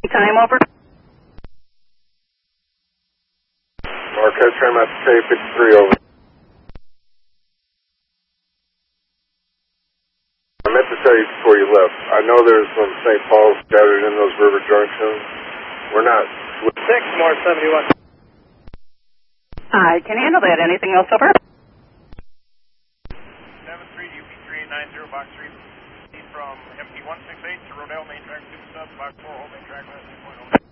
Time over. Marquez, try not to say 53 over. I meant to tell you before you left, I know there's some St. Paul's scattered in those river junctions. We're not... 6 more 71. I can handle that. Anything else over? 73 UP390, box 3 from MP168 to Rodale main track 2 subs, box 4 whole main track 2.0.